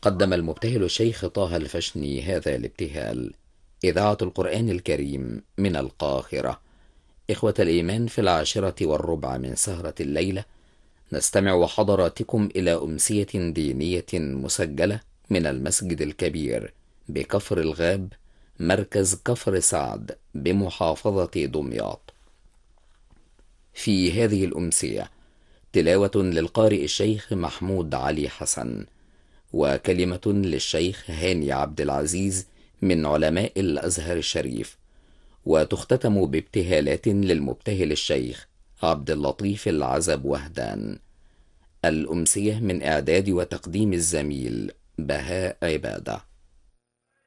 قدم المبتهل الشيخ طه الفشني هذا الابتهال. إذاعة القرآن الكريم من القاهرة. إخوة الإيمان، في 10:15 من سهرة الليلة نستمع حضراتكم إلى أمسية دينية مسجلة من المسجد الكبير بكفر الغاب، مركز كفر سعد بمحافظة دمياط. في هذه الأمسية تلاوة للقارئ الشيخ محمود علي حسن، وكلمة للشيخ هاني عبد العزيز من علماء الأزهر الشريف، وتختتم بابتهالات للمبتهل الشيخ عبد اللطيف العزب وهدان. الأمسية من إعداد وتقديم الزميل بهاء عبادة.